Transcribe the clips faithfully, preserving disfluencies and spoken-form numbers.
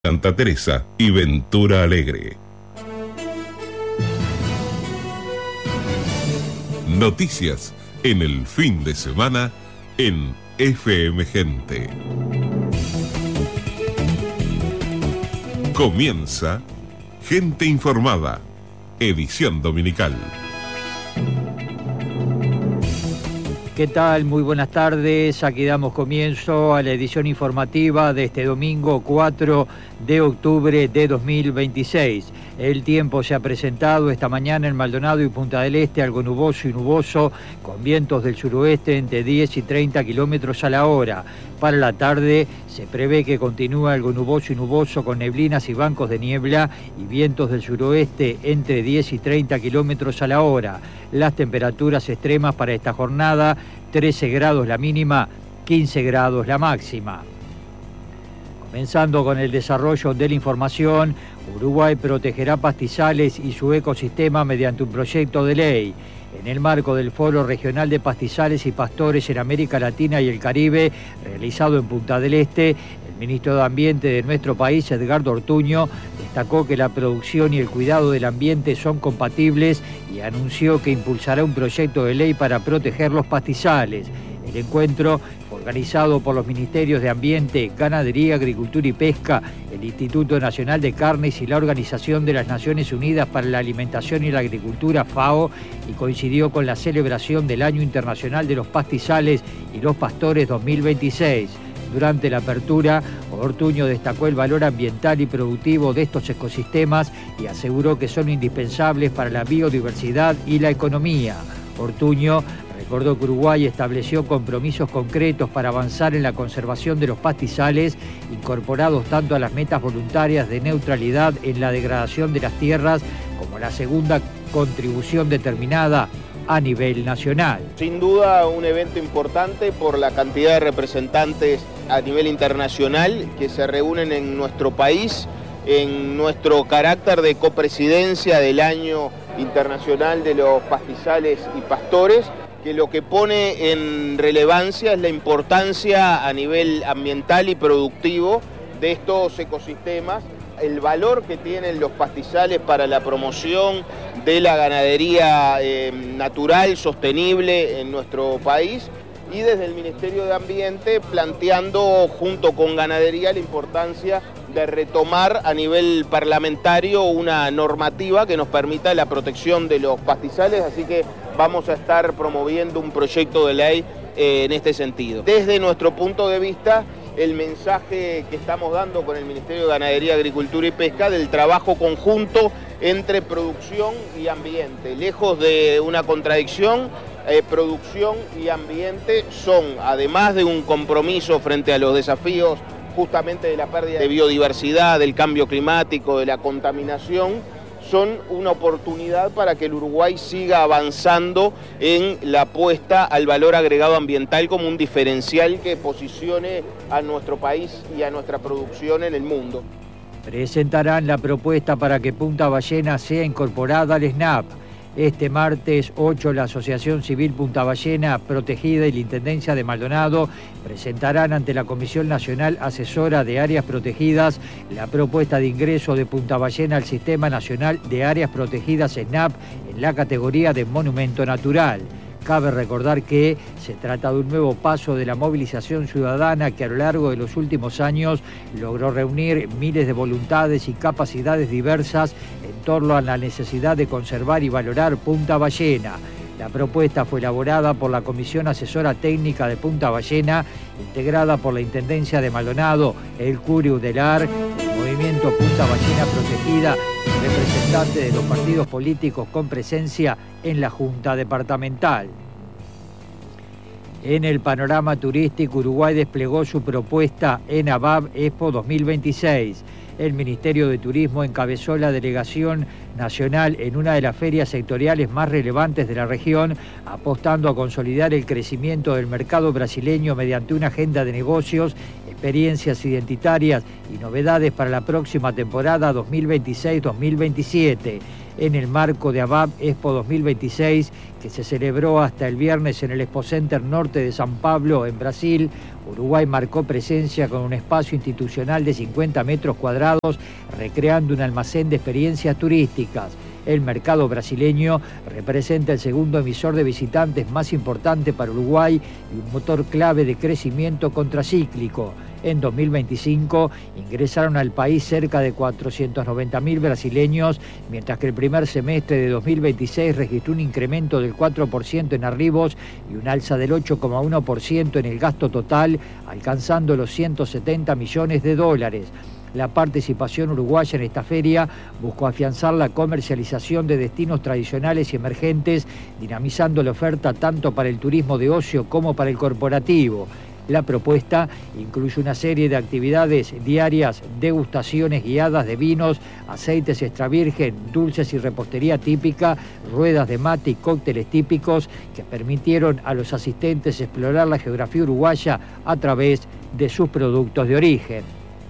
Santa Teresa y Ventura Alegre. Noticias en el fin de semana en F M Gente. Comienza Gente Informada, edición dominical. ¿Qué tal? Muy buenas tardes. Aquí damos comienzo a la edición informativa de este domingo cuatro de octubre de dos mil veintiséis. El tiempo se ha presentado esta mañana en Maldonado y Punta del Este, algo nuboso y nuboso, con vientos del suroeste entre diez y treinta kilómetros a la hora. Para la tarde se prevé que continúe algo nuboso y nuboso, con neblinas y bancos de niebla y vientos del suroeste entre diez y treinta kilómetros a la hora. Las temperaturas extremas para esta jornada: trece grados la mínima, quince grados la máxima. Comenzando con el desarrollo de la información, Uruguay protegerá pastizales y su ecosistema mediante un proyecto de ley. En el marco del Foro Regional de Pastizales y Pastores en América Latina y el Caribe, realizado en Punta del Este, el ministro de Ambiente de nuestro país, Edgardo Ortuño, destacó que la producción y el cuidado del ambiente son compatibles y anunció que impulsará un proyecto de ley para proteger los pastizales. El encuentro fue organizado por los Ministerios de Ambiente, Ganadería, Agricultura y Pesca, el Instituto Nacional de Carnes y la Organización de las Naciones Unidas para la Alimentación y la Agricultura, FAO, y coincidió con la celebración del Año Internacional de los Pastizales y los Pastores dos mil veintiséis. Durante la apertura, Ortuño destacó el valor ambiental y productivo de estos ecosistemas y aseguró que son indispensables para la biodiversidad y la economía. Ortuño recordó que Uruguay estableció compromisos concretos para avanzar en la conservación de los pastizales, incorporados tanto a las metas voluntarias de neutralidad en la degradación de las tierras como la segunda contribución determinada a nivel nacional. Sin duda un evento importante por la cantidad de representantes a nivel internacional que se reúnen en nuestro país, en nuestro carácter de copresidencia del Año Internacional de los Pastizales y Pastores, que lo que pone en relevancia es la importancia a nivel ambiental y productivo de estos ecosistemas, el valor que tienen los pastizales para la promoción de la ganadería eh, natural, sostenible en nuestro país, y desde el Ministerio de Ambiente planteando junto con Ganadería la importancia de retomar a nivel parlamentario una normativa que nos permita la protección de los pastizales, así que vamos a estar promoviendo un proyecto de ley eh, en este sentido. Desde nuestro punto de vista, el mensaje que estamos dando con el Ministerio de Ganadería, Agricultura y Pesca del trabajo conjunto entre producción y ambiente. Lejos de una contradicción, eh, producción y ambiente son, además de un compromiso frente a los desafíos justamente de la pérdida de biodiversidad, del cambio climático, de la contaminación, son una oportunidad para que el Uruguay siga avanzando en la apuesta al valor agregado ambiental como un diferencial que posicione a nuestro país y a nuestra producción en el mundo. Presentarán la propuesta para que Punta Ballena sea incorporada al SNAP. Este martes ocho, la Asociación Civil Punta Ballena Protegida y la Intendencia de Maldonado presentarán ante la Comisión Nacional Asesora de Áreas Protegidas la propuesta de ingreso de Punta Ballena al Sistema Nacional de Áreas Protegidas SNAP en la categoría de Monumento Natural. Cabe recordar que se trata de un nuevo paso de la movilización ciudadana que a lo largo de los últimos años logró reunir miles de voluntades y capacidades diversas en torno a la necesidad de conservar y valorar Punta Ballena. La propuesta fue elaborada por la Comisión Asesora Técnica de Punta Ballena, integrada por la Intendencia de Maldonado, el Curiu del A R, el Movimiento Punta Ballena Protegida y representantes de los partidos políticos con presencia en la Junta Departamental. En el panorama turístico, Uruguay desplegó su propuesta en ABAB Expo dos mil veintiséis. El Ministerio de Turismo encabezó la delegación nacional en una de las ferias sectoriales más relevantes de la región, apostando a consolidar el crecimiento del mercado brasileño mediante una agenda de negocios, experiencias identitarias y novedades para la próxima temporada dos mil veintiséis dos mil veintisiete. en el marco de ABAP Expo dos mil veintiséis, que se celebró hasta el viernes en el Expo Center Norte de San Pablo, en Brasil. Uruguay marcó presencia con un espacio institucional de cincuenta metros cuadrados, recreando un almacén de experiencias turísticas. El mercado brasileño representa el segundo emisor de visitantes más importante para Uruguay y un motor clave de crecimiento contracíclico. En dos mil veinticinco ingresaron al país cerca de cuatrocientos noventa mil brasileños, mientras que el primer semestre de dos mil veintiséis registró un incremento del cuatro por ciento en arribos y un alza del ocho coma uno por ciento en el gasto total, alcanzando los ciento setenta millones de dólares. La participación uruguaya en esta feria buscó afianzar la comercialización de destinos tradicionales y emergentes, dinamizando la oferta tanto para el turismo de ocio como para el corporativo. La propuesta incluye una serie de actividades diarias, degustaciones guiadas de vinos, aceites extra virgen, dulces y repostería típica, ruedas de mate y cócteles típicos que permitieron a los asistentes explorar la geografía uruguaya a través de sus productos de origen.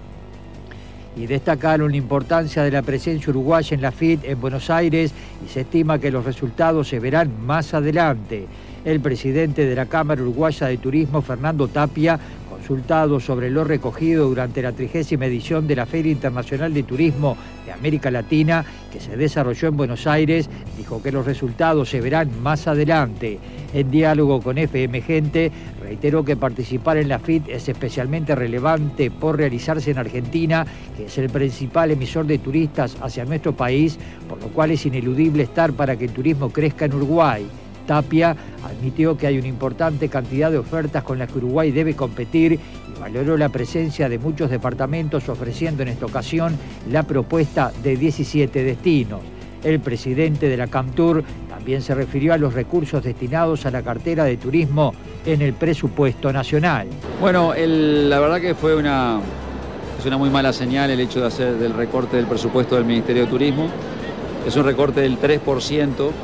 Y destacaron la importancia de la presencia uruguaya en la F I T en Buenos Aires y se estima que los resultados se verán más adelante. El presidente de la Cámara Uruguaya de Turismo, Fernando Tapia, consultado sobre lo recogido durante la trigésima edición de la Feria Internacional de Turismo de América Latina, que se desarrolló en Buenos Aires, dijo que los resultados se verán más adelante. En diálogo con F M Gente, reiteró que participar en la F I T es especialmente relevante por realizarse en Argentina, que es el principal emisor de turistas hacia nuestro país, por lo cual es ineludible estar para que el turismo crezca en Uruguay. Tapia admitió que hay una importante cantidad de ofertas con las que Uruguay debe competir y valoró la presencia de muchos departamentos ofreciendo en esta ocasión la propuesta de diecisiete destinos. El presidente de la CAMTUR también se refirió a los recursos destinados a la cartera de turismo en el presupuesto nacional. Bueno, el, la verdad que fue una, es una muy mala señal el hecho de hacer del recorte del presupuesto del Ministerio de Turismo. Es un recorte del tres por ciento.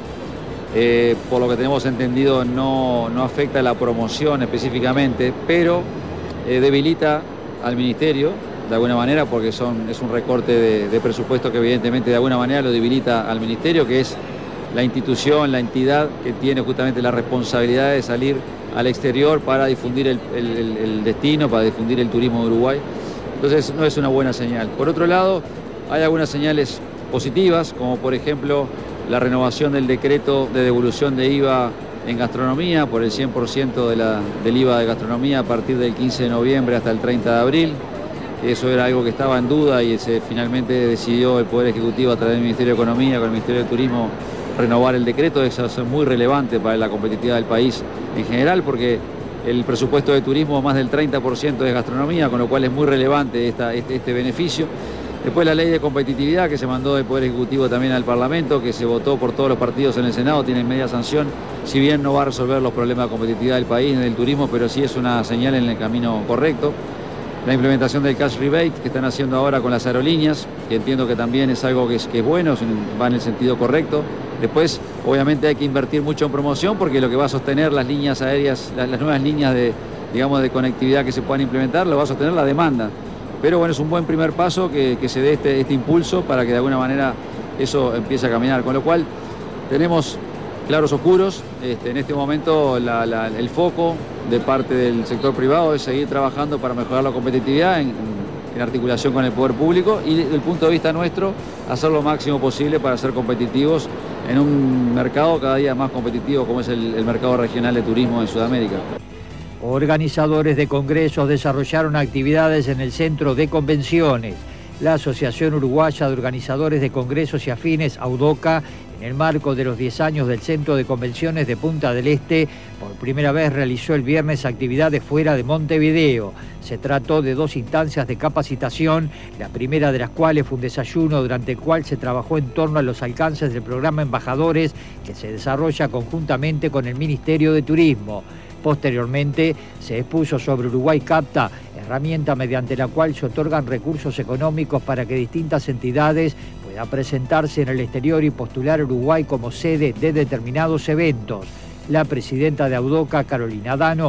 Eh, por lo que tenemos entendido no, no afecta a la promoción específicamente, pero eh, debilita al Ministerio de alguna manera porque son, es un recorte de, de presupuesto que evidentemente de alguna manera lo debilita al Ministerio, que es la institución, la entidad que tiene justamente la responsabilidad de salir al exterior para difundir el, el, el, el destino, para difundir el turismo de Uruguay. Entonces no es una buena señal. Por otro lado, hay algunas señales positivas, como por ejemplo la renovación del decreto de devolución de I V A en gastronomía por el cien por ciento de la, del I V A de gastronomía a partir del quince de noviembre hasta el treinta de abril. Eso era algo que estaba en duda y se finalmente decidió el Poder Ejecutivo a través del Ministerio de Economía con el Ministerio de Turismo renovar el decreto. Eso es muy relevante para la competitividad del país en general porque el presupuesto de turismo más del treinta por ciento es gastronomía, con lo cual es muy relevante esta, este, este beneficio. Después la ley de competitividad que se mandó del Poder Ejecutivo también al Parlamento, que se votó por todos los partidos en el Senado, tiene media sanción, si bien no va a resolver los problemas de competitividad del país, del turismo, pero sí es una señal en el camino correcto. La implementación del cash rebate que están haciendo ahora con las aerolíneas, que entiendo que también es algo que es, que es bueno, va en el sentido correcto. Después, obviamente hay que invertir mucho en promoción porque lo que va a sostener las líneas aéreas, las, las nuevas líneas de, digamos, de conectividad que se puedan implementar, lo va a sostener la demanda. Pero bueno, es un buen primer paso que, que se dé este, este impulso para que de alguna manera eso empiece a caminar. Con lo cual tenemos claros oscuros. Este, en este momento la, la, el foco de parte del sector privado es seguir trabajando para mejorar la competitividad en, en articulación con el poder público y desde el punto de vista nuestro hacer lo máximo posible para ser competitivos en un mercado cada día más competitivo como es el, el mercado regional de turismo en Sudamérica. Organizadores de congresos desarrollaron actividades en el Centro de Convenciones. La Asociación Uruguaya de Organizadores de Congresos y Afines, AUDOCA, en el marco de los diez años del Centro de Convenciones de Punta del Este, por primera vez realizó el viernes actividades fuera de Montevideo. Se trató de dos instancias de capacitación, la primera de las cuales fue un desayuno durante el cual se trabajó en torno a los alcances del programa Embajadores, que se desarrolla conjuntamente con el Ministerio de Turismo. Posteriormente se expuso sobre Uruguay Capta, herramienta mediante la cual se otorgan recursos económicos para que distintas entidades puedan presentarse en el exterior y postular a Uruguay como sede de determinados eventos. La presidenta de AUDOCA, Carolina Dano,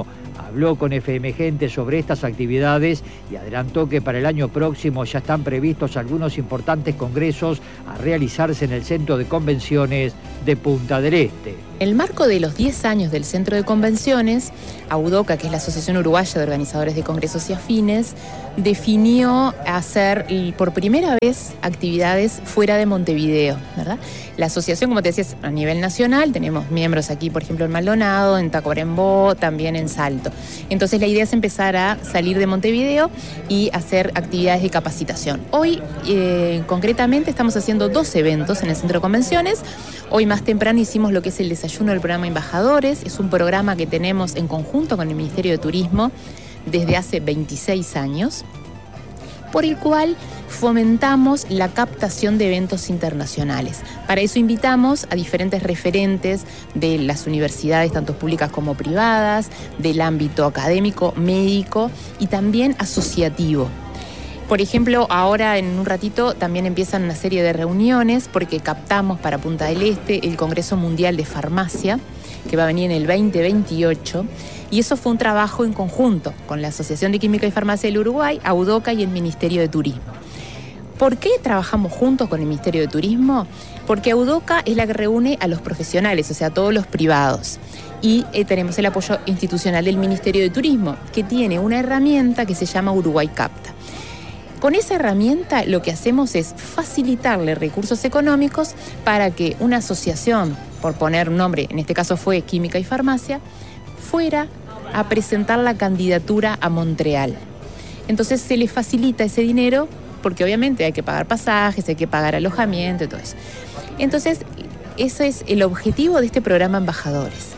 habló con F M Gente sobre estas actividades y adelantó que para el año próximo ya están previstos algunos importantes congresos a realizarse en el Centro de Convenciones de Punta del Este. En el marco de los diez años del Centro de Convenciones, AUDOCA, que es la Asociación Uruguaya de Organizadores de Congresos y Afines, definió hacer por primera vez actividades fuera de Montevideo, ¿verdad? La asociación, como te decía, es a nivel nacional, tenemos miembros aquí, por ejemplo, en Maldonado, en Tacuarembó, también en Salto. Entonces la idea es empezar a salir de Montevideo y hacer actividades de capacitación. Hoy, eh, concretamente, estamos haciendo dos eventos en el Centro de Convenciones. Hoy más temprano hicimos lo que es el desayuno del programa Embajadores. Es un programa que tenemos en conjunto con el Ministerio de Turismo desde hace veintiséis años, por el cual fomentamos la captación de eventos internacionales. Para eso invitamos a diferentes referentes de las universidades, tanto públicas como privadas, del ámbito académico, médico y también asociativo. Por ejemplo, ahora en un ratito también empiezan una serie de reuniones porque captamos para Punta del Este el Congreso Mundial de Farmacia, que va a venir en el veinte veintiocho, y eso fue un trabajo en conjunto con la Asociación de Química y Farmacia del Uruguay, AUDOCA y el Ministerio de Turismo. ¿Por qué trabajamos juntos con el Ministerio de Turismo? Porque AUDOCA es la que reúne a los profesionales, o sea, a todos los privados. Y eh, tenemos el apoyo institucional del Ministerio de Turismo, que tiene una herramienta que se llama Uruguay Capta. Con esa herramienta lo que hacemos es facilitarle recursos económicos para que una asociación, por poner un nombre, en este caso fue Química y Farmacia, fuera a presentar la candidatura a Montreal. Entonces se le facilita ese dinero porque obviamente hay que pagar pasajes, hay que pagar alojamiento y todo eso. Entonces ese es el objetivo de este programa Embajadores.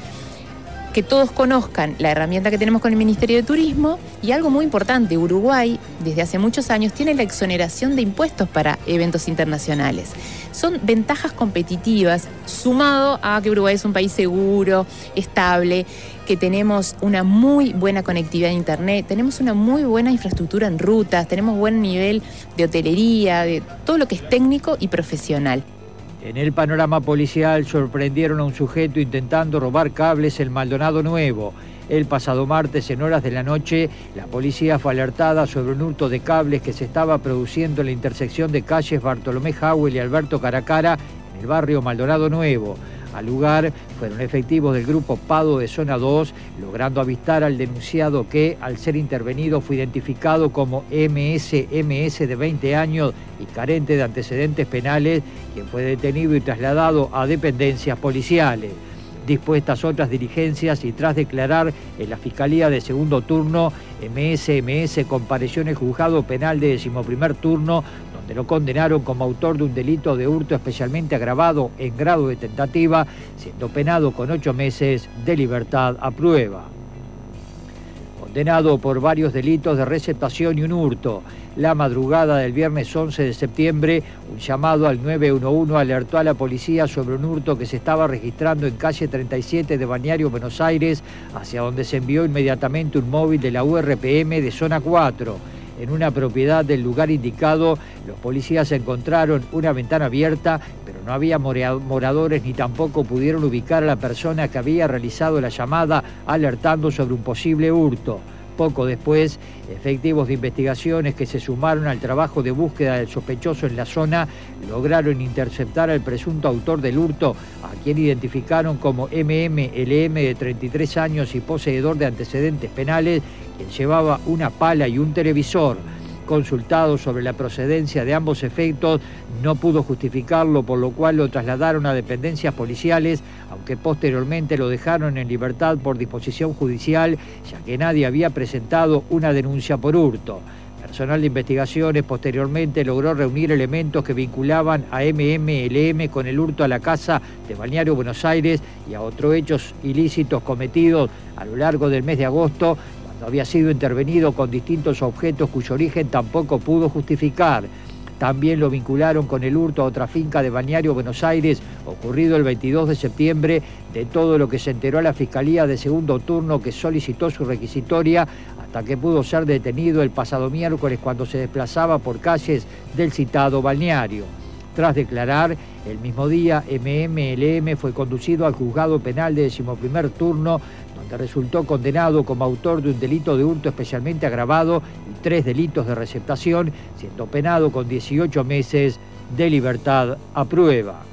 Que todos conozcan la herramienta que tenemos con el Ministerio de Turismo y algo muy importante, Uruguay desde hace muchos años tiene la exoneración de impuestos para eventos internacionales. Son ventajas competitivas sumado a que Uruguay es un país seguro, estable, que tenemos una muy buena conectividad a internet, tenemos una muy buena infraestructura en rutas, tenemos buen nivel de hotelería, de todo lo que es técnico y profesional. En el panorama policial sorprendieron a un sujeto intentando robar cables en Maldonado Nuevo. El pasado martes, en horas de la noche, la policía fue alertada sobre un hurto de cables que se estaba produciendo en la intersección de calles Bartolomé Howell y Alberto Caracara, en el barrio Maldonado Nuevo. Al lugar fueron efectivos del grupo Pado de Zona dos, logrando avistar al denunciado que, al ser intervenido, fue identificado como M S M S de veinte años y carente de antecedentes penales, quien fue detenido y trasladado a dependencias policiales. Dispuestas otras diligencias y tras declarar en la Fiscalía de Segundo Turno, M S M S compareció en el Juzgado Penal de Decimoprimer Turno, donde lo condenaron como autor de un delito de hurto especialmente agravado en grado de tentativa, siendo penado con ocho meses de libertad a prueba. Condenado por varios delitos de receptación y un hurto. La madrugada del viernes once de septiembre, un llamado al nueve uno uno alertó a la policía sobre un hurto que se estaba registrando en calle treinta y siete de Balneario Buenos Aires, hacia donde se envió inmediatamente un móvil de la U R P M de zona cuatro. En una propiedad del lugar indicado, los policías encontraron una ventana abierta, pero no había moradores ni tampoco pudieron ubicar a la persona que había realizado la llamada alertando sobre un posible hurto. Poco después, efectivos de investigaciones que se sumaron al trabajo de búsqueda del sospechoso en la zona lograron interceptar al presunto autor del hurto, a quien identificaron como M M L M de treinta y tres años y poseedor de antecedentes penales, quien llevaba una pala y un televisor. Consultado sobre la procedencia de ambos efectos, no pudo justificarlo, por lo cual lo trasladaron a dependencias policiales, aunque posteriormente lo dejaron en libertad por disposición judicial, ya que nadie había presentado una denuncia por hurto. Personal de investigaciones posteriormente logró reunir elementos que vinculaban a M M L M con el hurto a la casa de Balneario Buenos Aires y a otros hechos ilícitos cometidos a lo largo del mes de agosto, había sido intervenido con distintos objetos cuyo origen tampoco pudo justificar. También lo vincularon con el hurto a otra finca de Balneario Buenos Aires, ocurrido el veintidós de septiembre, de todo lo que se enteró a la Fiscalía de Segundo Turno, que solicitó su requisitoria, hasta que pudo ser detenido el pasado miércoles cuando se desplazaba por calles del citado balneario. Tras declarar, el mismo día, M M L M fue conducido al juzgado penal de decimoprimer turno, donde resultó condenado como autor de un delito de hurto especialmente agravado y tres delitos de receptación, siendo penado con dieciocho meses de libertad a prueba.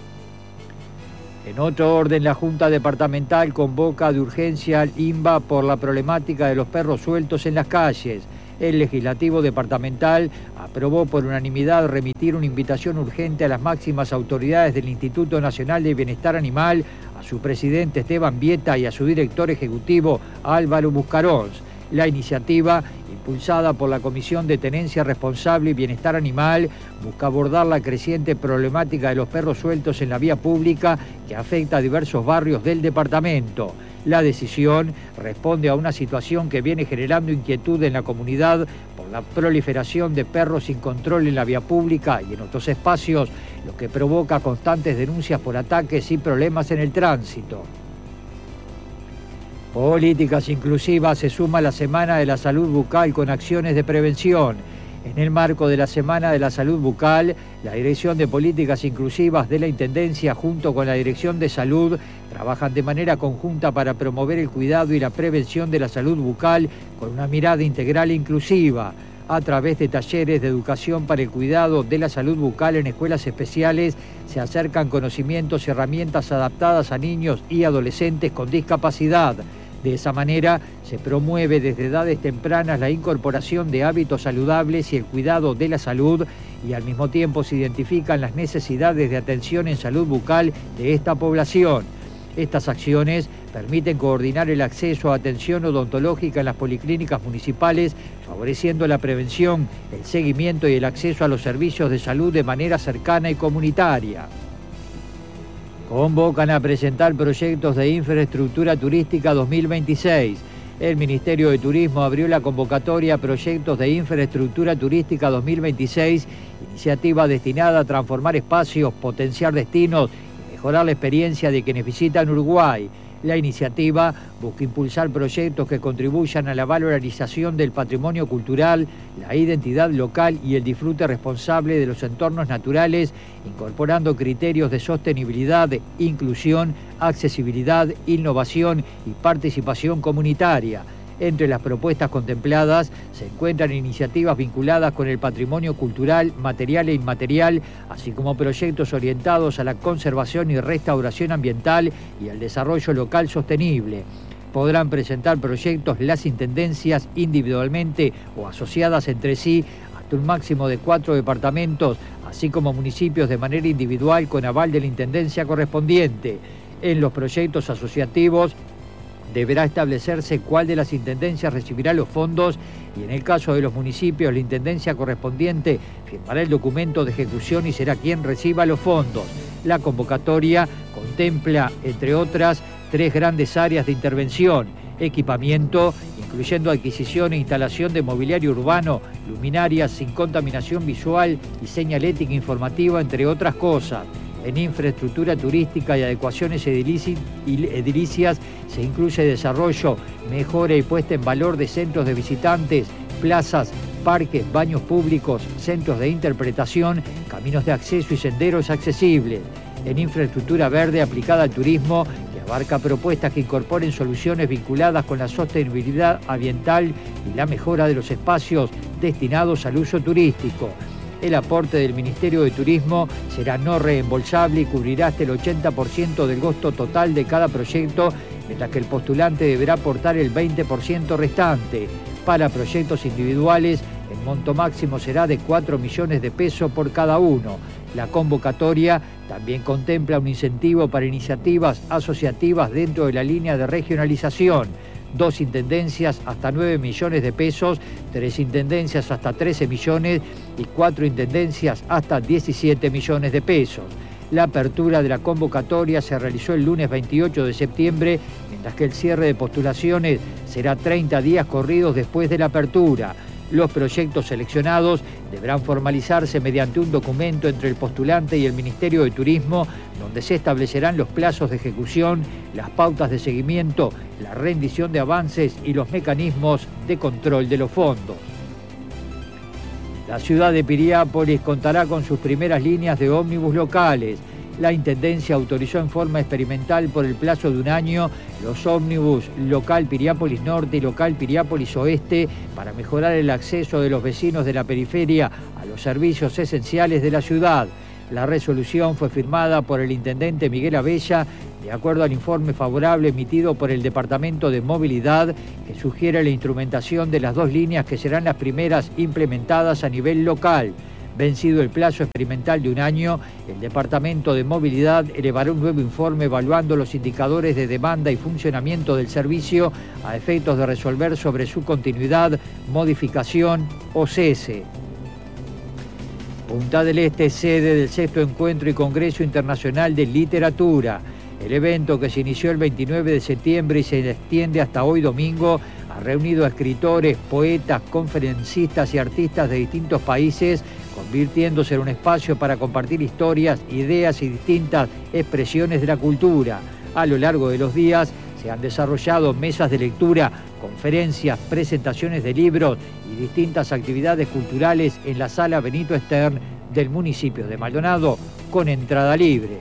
En otro orden, la Junta Departamental convoca de urgencia al I N B A por la problemática de los perros sueltos en las calles. El Legislativo Departamental aprobó por unanimidad remitir una invitación urgente a las máximas autoridades del Instituto Nacional de Bienestar Animal, a su presidente Esteban Vieta y a su director ejecutivo Álvaro Buscarons. La iniciativa, impulsada por la Comisión de Tenencia Responsable y Bienestar Animal, busca abordar la creciente problemática de los perros sueltos en la vía pública que afecta a diversos barrios del departamento. La decisión responde a una situación que viene generando inquietud en la comunidad por la proliferación de perros sin control en la vía pública y en otros espacios, lo que provoca constantes denuncias por ataques y problemas en el tránsito. Políticas Inclusivas se suma a la Semana de la Salud Bucal con acciones de prevención. En el marco de la Semana de la Salud Bucal, la Dirección de Políticas Inclusivas de la Intendencia junto con la Dirección de Salud trabajan de manera conjunta para promover el cuidado y la prevención de la salud bucal con una mirada integral e inclusiva. A través de talleres de educación para el cuidado de la salud bucal en escuelas especiales, se acercan conocimientos y herramientas adaptadas a niños y adolescentes con discapacidad. De esa manera, se promueve desde edades tempranas la incorporación de hábitos saludables y el cuidado de la salud, y al mismo tiempo se identifican las necesidades de atención en salud bucal de esta población. Estas acciones permiten coordinar el acceso a atención odontológica en las policlínicas municipales, favoreciendo la prevención, el seguimiento y el acceso a los servicios de salud de manera cercana y comunitaria. Convocan a presentar proyectos de infraestructura turística dos mil veintiséis. El Ministerio de Turismo abrió la convocatoria a Proyectos de Infraestructura Turística dos mil veintiséis, iniciativa destinada a transformar espacios, potenciar destinos y mejorar la experiencia de quienes visitan Uruguay. La iniciativa busca impulsar proyectos que contribuyan a la valorización del patrimonio cultural, la identidad local y el disfrute responsable de los entornos naturales, incorporando criterios de sostenibilidad, inclusión, accesibilidad, innovación y participación comunitaria. Entre las propuestas contempladas se encuentran iniciativas vinculadas con el patrimonio cultural, material e inmaterial, así como proyectos orientados a la conservación y restauración ambiental y al desarrollo local sostenible. Podrán presentar proyectos las intendencias individualmente o asociadas entre sí hasta un máximo de cuatro departamentos, así como municipios de manera individual con aval de la intendencia correspondiente. En los proyectos asociativos deberá establecerse cuál de las intendencias recibirá los fondos y en el caso de los municipios la intendencia correspondiente firmará el documento de ejecución y será quien reciba los fondos. La convocatoria contempla, entre otras, tres grandes áreas de intervención: equipamiento, incluyendo adquisición e instalación de mobiliario urbano, luminarias sin contaminación visual y señalética informativa, entre otras cosas. En infraestructura turística y adecuaciones edilicias se incluye desarrollo, mejora y puesta en valor de centros de visitantes, plazas, parques, baños públicos, centros de interpretación, caminos de acceso y senderos accesibles. En infraestructura verde aplicada al turismo, que abarca propuestas que incorporen soluciones vinculadas con la sostenibilidad ambiental y la mejora de los espacios destinados al uso turístico. El aporte del Ministerio de Turismo será no reembolsable y cubrirá hasta el ochenta por ciento del costo total de cada proyecto, mientras que el postulante deberá aportar el veinte por ciento restante. Para proyectos individuales, el monto máximo será de cuatro millones de pesos por cada uno. La convocatoria también contempla un incentivo para iniciativas asociativas dentro de la línea de regionalización. Dos intendencias hasta nueve millones de pesos, tres intendencias hasta trece millones y cuatro intendencias hasta diecisiete millones de pesos. La apertura de la convocatoria se realizó el lunes veintiocho de septiembre, mientras que el cierre de postulaciones será treinta días corridos después de la apertura. Los proyectos seleccionados deberán formalizarse mediante un documento entre el postulante y el Ministerio de Turismo, donde se establecerán los plazos de ejecución, las pautas de seguimiento, la rendición de avances y los mecanismos de control de los fondos. La ciudad de Piriápolis contará con sus primeras líneas de ómnibus locales. La Intendencia autorizó en forma experimental por el plazo de un año los ómnibus local Piriápolis Norte y local Piriápolis Oeste para mejorar el acceso de los vecinos de la periferia a los servicios esenciales de la ciudad. La resolución fue firmada por el intendente Miguel Abella, de acuerdo al informe favorable emitido por el Departamento de Movilidad, que sugiere la instrumentación de las dos líneas que serán las primeras implementadas a nivel local. Vencido el plazo experimental de un año, el Departamento de Movilidad elevará un nuevo informe evaluando los indicadores de demanda y funcionamiento del servicio a efectos de resolver sobre su continuidad, modificación o cese. Punta del Este, sede del sexto Encuentro y Congreso Internacional de Literatura. El evento, que se inició el veintinueve de septiembre y se extiende hasta hoy domingo, ha reunido a escritores, poetas, conferencistas y artistas de distintos países, convirtiéndose en un espacio para compartir historias, ideas y distintas expresiones de la cultura. A lo largo de los días se han desarrollado mesas de lectura, conferencias, presentaciones de libros y distintas actividades culturales en la Sala Benito Stern del municipio de Maldonado, con entrada libre.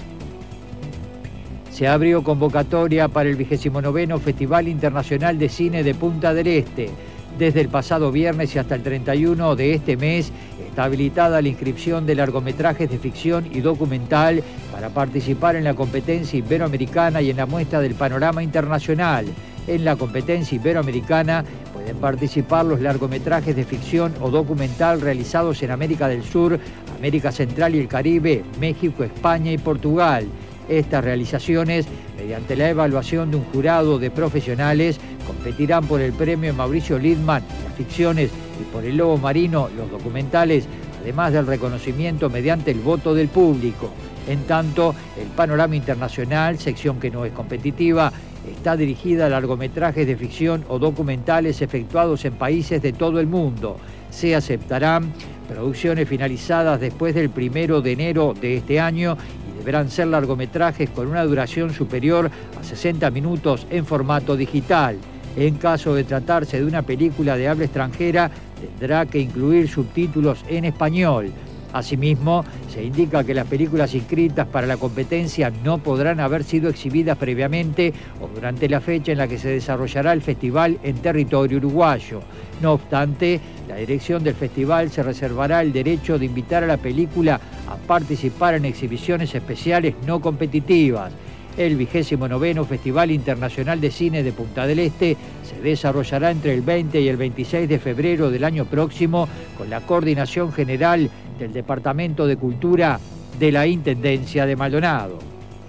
Se abrió convocatoria para el vigésimo noveno Festival Internacional de Cine de Punta del Este. Desde el pasado viernes y hasta el treinta y uno de este mes está habilitada la inscripción de largometrajes de ficción y documental para participar en la competencia iberoamericana y en la muestra del panorama internacional. En la competencia iberoamericana pueden participar los largometrajes de ficción o documental realizados en América del Sur, América Central y el Caribe, México, España y Portugal. Estas realizaciones, mediante la evaluación de un jurado de profesionales, competirán por el premio Mauricio Lidman, las ficciones, y por el Lobo Marino, los documentales, además del reconocimiento mediante el voto del público. En tanto, el panorama internacional, sección que no es competitiva, está dirigida a largometrajes de ficción o documentales efectuados en países de todo el mundo. Se aceptarán producciones finalizadas después del primero de enero de este año y deberán ser largometrajes con una duración superior a sesenta minutos en formato digital. En caso de tratarse de una película de habla extranjera, tendrá que incluir subtítulos en español. Asimismo, se indica que las películas inscritas para la competencia no podrán haber sido exhibidas previamente o durante la fecha en la que se desarrollará el festival en territorio uruguayo. No obstante, la dirección del festival se reservará el derecho de invitar a la película a participar en exhibiciones especiales no competitivas. El vigésimo noveno Festival Internacional de Cine de Punta del Este se desarrollará entre el veinte y el veintiséis de febrero del año próximo con la coordinación general del Departamento de Cultura de la Intendencia de Maldonado.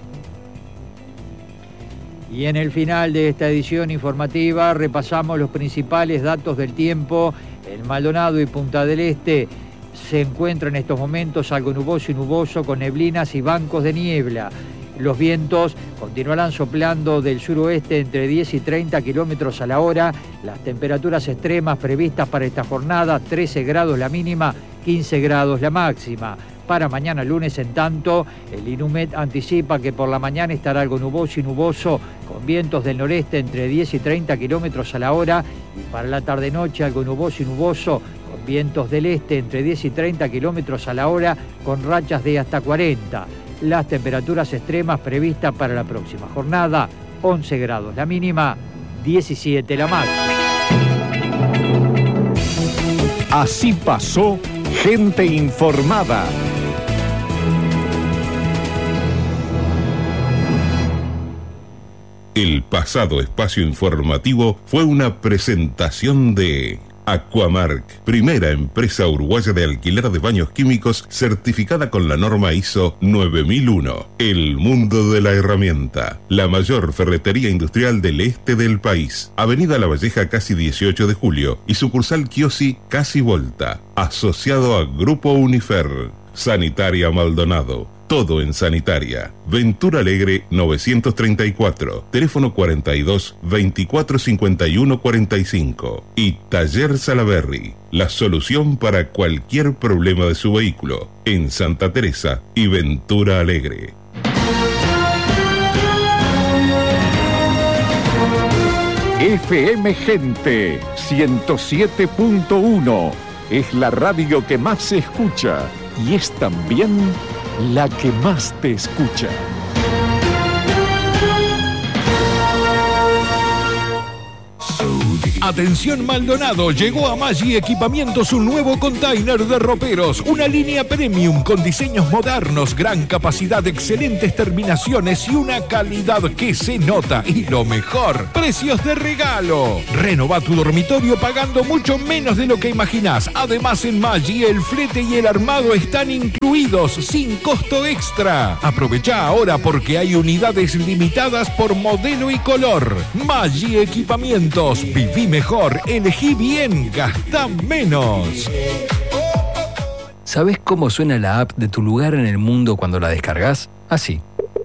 Y en el final de esta edición informativa repasamos los principales datos del tiempo. En Maldonado y Punta del Este se encuentra en estos momentos algo nuboso y nuboso con neblinas y bancos de niebla. Los vientos continuarán soplando del suroeste entre diez y treinta kilómetros a la hora. Las temperaturas extremas previstas para esta jornada, trece grados la mínima, quince grados la máxima. Para mañana lunes, en tanto, el INUMED anticipa que por la mañana estará algo nuboso y nuboso, con vientos del noreste entre diez y treinta kilómetros a la hora, y para la tarde-noche algo nuboso y nuboso, con vientos del este entre diez y treinta kilómetros a la hora, con rachas de hasta cuarenta. Las temperaturas extremas previstas para la próxima jornada, once grados la mínima, diecisiete la máxima. Así pasó Gente Informada. El pasado espacio informativo fue una presentación de Aquamark, primera empresa uruguaya de alquiler de baños químicos certificada con la norma I S O nueve mil uno. El mundo de la herramienta, la mayor ferretería industrial del este del país. Avenida La Valleja, casi dieciocho de julio, y sucursal Chiosi, casi Volta. Asociado a Grupo Unifer. Sanitaria Maldonado. Todo en sanitaria. Ventura Alegre novecientos treinta y cuatro. Teléfono cuarenta y dos, veinticuatro cincuenta y uno cuarenta y cinco. Y Taller Salaberry. La solución para cualquier problema de su vehículo. En Santa Teresa y Ventura Alegre. F M Gente ciento siete punto uno. es la radio que más se escucha y es también la que más te escucha. Atención Maldonado, llegó a Maggi Equipamientos un nuevo container de roperos, una línea premium con diseños modernos, gran capacidad, excelentes terminaciones y una calidad que se nota. Y lo mejor, precios de regalo. Renova tu dormitorio pagando mucho menos de lo que imaginás. Además en Maggi el flete y el armado están incluidos sin costo extra. Aprovecha ahora porque hay unidades limitadas por modelo y color. Maggi Equipamientos, viví mejor, elegí bien, gastá menos. ¿Sabés cómo suena la app de tu lugar en el mundo cuando la descargas? Así.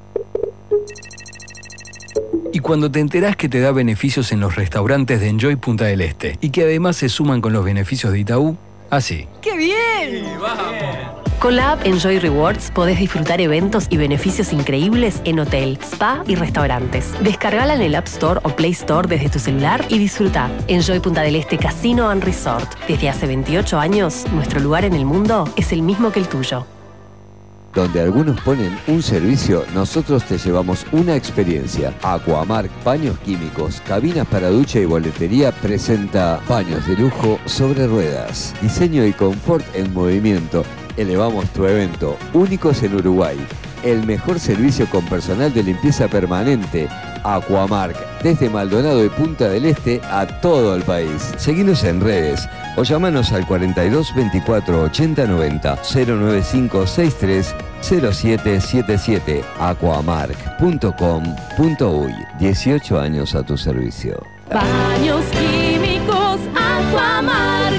Y cuando te enterás que te da beneficios en los restaurantes de Enjoy Punta del Este y que además se suman con los beneficios de Itaú, así. ¡Qué bien! Sí, vamos. Con la app Enjoy Rewards podés disfrutar eventos y beneficios increíbles en hotel, spa y restaurantes. Descargala en el App Store o Play Store desde tu celular y disfruta. Enjoy Punta del Este Casino and Resort. Desde hace veintiocho años, nuestro lugar en el mundo es el mismo que el tuyo. Donde algunos ponen un servicio, nosotros te llevamos una experiencia. Aquamark Baños Químicos, cabinas para ducha y boletería presenta baños de lujo sobre ruedas. Diseño y confort en movimiento. Elevamos tu evento, únicos en Uruguay. El mejor servicio con personal de limpieza permanente. Aquamark, desde Maldonado y Punta del Este a todo el país. Seguinos en redes o llamanos al cuarenta y dos veinticuatro ochenta noventa cero nueve cinco sesenta y tres cero siete siete siete. aquamark punto com punto uy. dieciocho años a tu servicio. Baños Químicos Aquamark.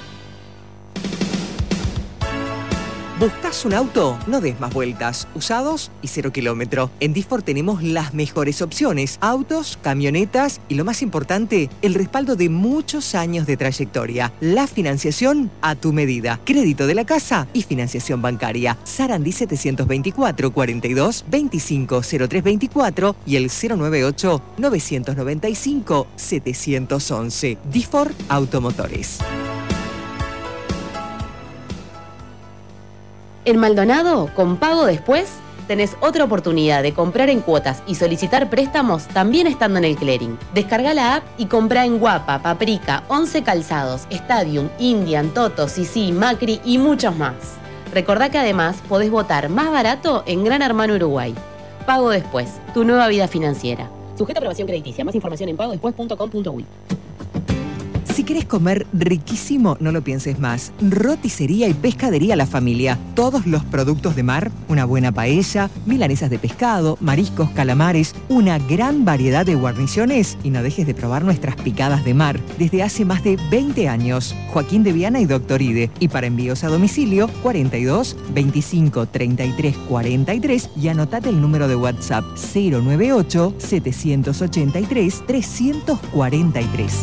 ¿Buscas un auto? No des más vueltas. Usados y cero kilómetro. En Difor tenemos las mejores opciones. Autos, camionetas y lo más importante, el respaldo de muchos años de trayectoria. La financiación a tu medida. Crédito de la casa y financiación bancaria. Sarandí setecientos veinticuatro, cuarenta y dos, veinticinco, cero tres veinticuatro y el cero noventa y ocho, novecientos noventa y cinco, setecientos once. Difor Automotores. En Maldonado, con pago después, tenés otra oportunidad de comprar en cuotas y solicitar préstamos también estando en el clearing. Descarga la app y compra en Guapa, Paprika, Once Calzados, Stadium, Indian, Toto, Sisi, Macri y muchos más. Recordá que además podés votar más barato en Gran Hermano Uruguay. Pago después, tu nueva vida financiera. Sujeta a aprobación crediticia. Más información en pago después punto com punto uy. Si querés comer riquísimo, no lo pienses más. Roticería y pescadería La Familia. Todos los productos de mar, una buena paella, milanesas de pescado, mariscos, calamares, una gran variedad de guarniciones y no dejes de probar nuestras picadas de mar. Desde hace más de veinte años. Joaquín de Viana y Doctor Ide. Y para envíos a domicilio, cuarenta y dos, veinticinco, treinta y tres, cuarenta y tres y anotate el número de WhatsApp cero noventa y ocho, setecientos ochenta y tres, trescientos cuarenta y tres.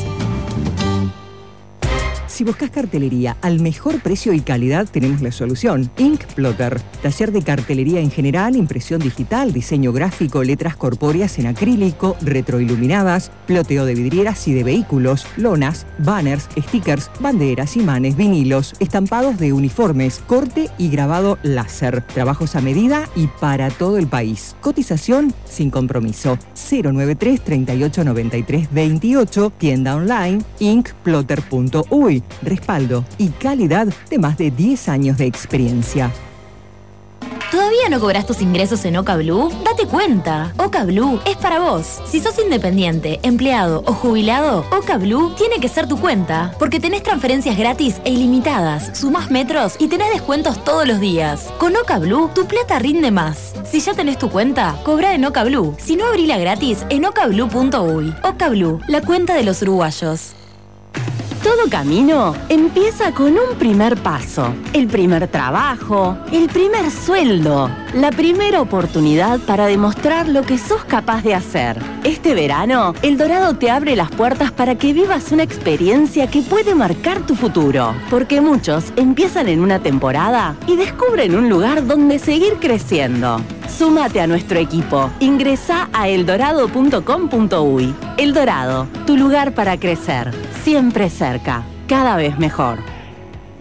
Si buscas cartelería al mejor precio y calidad, tenemos la solución. Ink Plotter, taller de cartelería en general, impresión digital, diseño gráfico, letras corpóreas en acrílico, retroiluminadas, ploteo de vidrieras y de vehículos, lonas, banners, stickers, banderas, imanes, vinilos, estampados de uniformes, corte y grabado láser. Trabajos a medida y para todo el país. Cotización sin compromiso. cero noventa y tres, treinta y ocho, noventa y tres, veintiocho, tienda online, ink plotter punto uy. Respaldo y calidad de más de diez años de experiencia. ¿Todavía no cobras tus ingresos en Oca Blue? Date cuenta, Oca Blue es para vos. Si sos independiente, empleado o jubilado, Oca Blue tiene que ser tu cuenta, porque tenés transferencias gratis e ilimitadas, sumás metros y tenés descuentos todos los días. Con Oca Blue, tu plata rinde más. Si ya tenés tu cuenta, cobra en Oca Blue. Si no, abrila gratis en oca blue punto uy. Oca Blue, la cuenta de los uruguayos. Todo camino empieza con un primer paso, el primer trabajo, el primer sueldo, la primera oportunidad para demostrar lo que sos capaz de hacer. Este verano, El Dorado te abre las puertas para que vivas una experiencia que puede marcar tu futuro, porque muchos empiezan en una temporada y descubren un lugar donde seguir creciendo. Súmate a nuestro equipo. Ingresá a el dorado punto com punto uy. El Dorado, tu lugar para crecer. Siempre cerca, cada vez mejor.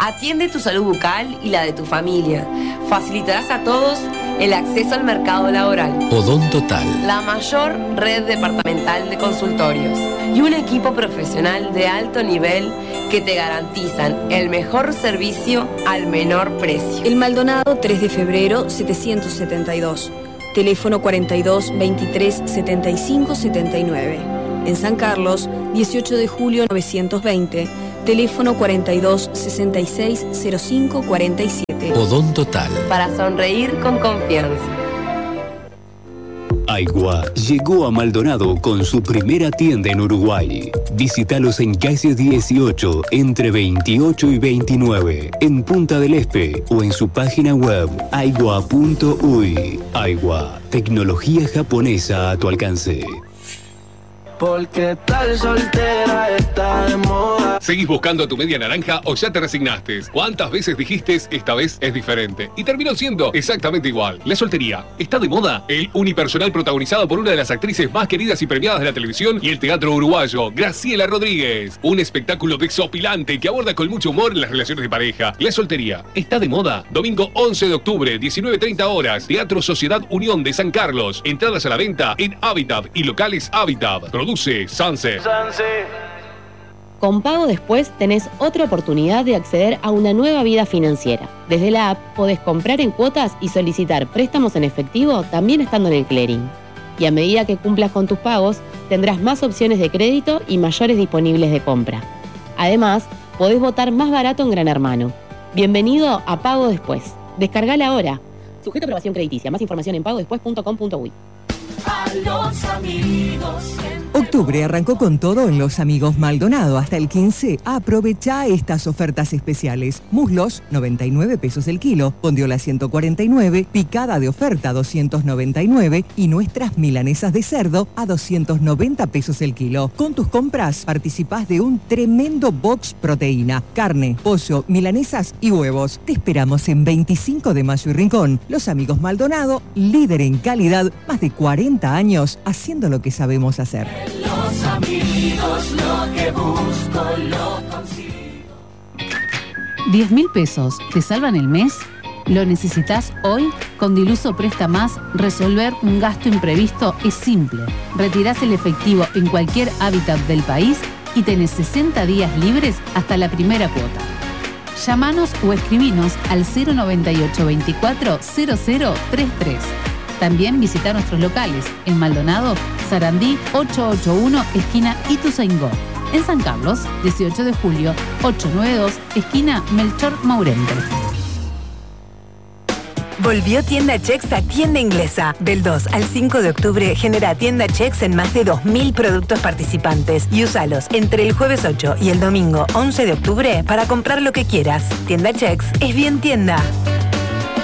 Atiende tu salud bucal y la de tu familia. Facilitarás a todos el acceso al mercado laboral. Odontotal. La mayor red departamental de consultorios y un equipo profesional de alto nivel que te garantizan el mejor servicio al menor precio. El Maldonado, tres de febrero, setecientos setenta y dos. Teléfono cuarenta y dos, veintitrés, setenta y cinco, setenta y nueve. En San Carlos, dieciocho de julio, novecientos veinte. Teléfono cuarenta y dos, sesenta y seis, cero cinco, cuarenta y siete. Odontotal. Para sonreír con confianza. Aigua llegó a Maldonado con su primera tienda en Uruguay. Visítalos en calle dieciocho, entre veintiocho y veintinueve, en Punta del Este o en su página web aigua punto uy. Aigua, tecnología japonesa a tu alcance. Porque tal soltera está de moda. ¿Seguís buscando a tu media naranja o ya te resignaste? ¿Cuántas veces dijiste esta vez es diferente? Y terminó siendo exactamente igual. La soltería está de moda. El unipersonal protagonizado por una de las actrices más queridas y premiadas de la televisión y el teatro uruguayo, Graciela Rodríguez. Un espectáculo desopilante que aborda con mucho humor las relaciones de pareja. La soltería está de moda. Domingo once de octubre, diecinueve treinta horas. Teatro Sociedad Unión de San Carlos. Entradas a la venta en Habitat y locales Habitat. Produce Sunset. Con Pago Después tenés otra oportunidad de acceder a una nueva vida financiera. Desde la app podés comprar en cuotas y solicitar préstamos en efectivo también estando en el clearing. Y a medida que cumplas con tus pagos, tendrás más opciones de crédito y mayores disponibles de compra. Además, podés votar más barato en Gran Hermano. Bienvenido a Pago Después. Descargala ahora. Sujeto a aprobación crediticia. Más información en pago después punto com punto uy. A los amigos. Octubre arrancó con todo en Los Amigos Maldonado. Hasta el quince, aprovecha estas ofertas especiales. Muslos, noventa y nueve pesos el kilo. Bondiola, ciento cuarenta y nueve. Picada de oferta, doscientos noventa y nueve. Y nuestras milanesas de cerdo a doscientos noventa pesos el kilo. Con tus compras participás de un tremendo box proteína. Carne, pollo, milanesas y huevos. Te esperamos en veinticinco de mayo y Rincón. Los Amigos Maldonado, líder en calidad, más de cuarenta años haciendo lo que sabemos hacer. Los amigos, lo que busco lo consigo. ¿diez mil pesos te salvan el mes? ¿Lo necesitas hoy? Con Diluso Presta Más, resolver un gasto imprevisto es simple. Retirás el efectivo en cualquier hábitat del país y tenés sesenta días libres hasta la primera cuota. Llámanos o escribinos al cero noventa y ocho veinticuatro cero cero treinta y tres. También visita nuestros locales en Maldonado, Sarandí ochocientos ochenta y uno, esquina Ituzaingó. En San Carlos, dieciocho de julio, ochocientos noventa y dos, esquina Melchor Maurente. Volvió Tienda Chex a Tienda Inglesa. Del dos al cinco de octubre genera Tienda Chex en más de dos mil productos participantes y úsalos entre el jueves ocho y el domingo once de octubre para comprar lo que quieras. Tienda Chex es bien tienda.